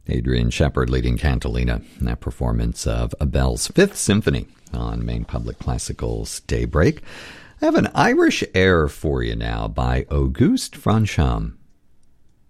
Adrian Shepard leading Cantilena in that performance of Abel's Fifth Symphony on Maine Public Classical's Daybreak. I have an Irish air for you now by Auguste Franchomme.